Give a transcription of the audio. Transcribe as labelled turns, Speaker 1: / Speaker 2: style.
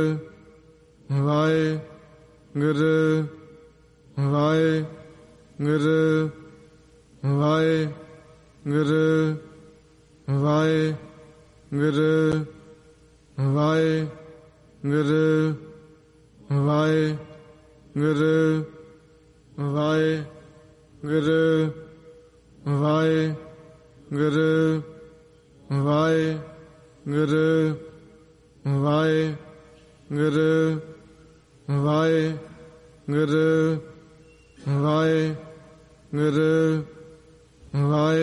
Speaker 1: Waheguru Waheguru Waheguru Waheguru Waheguru Waheguru Waheguru Waheguru Waheguru Waheguru Waheguru Waheguru ਵਾਹਿ